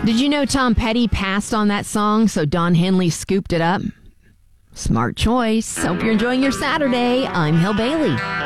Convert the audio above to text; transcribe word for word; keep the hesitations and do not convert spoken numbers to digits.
Did you know Tom Petty passed on that song, so Don Henley scooped it up? Smart choice. Hope you're enjoying your Saturday. I'm Hill Bailey.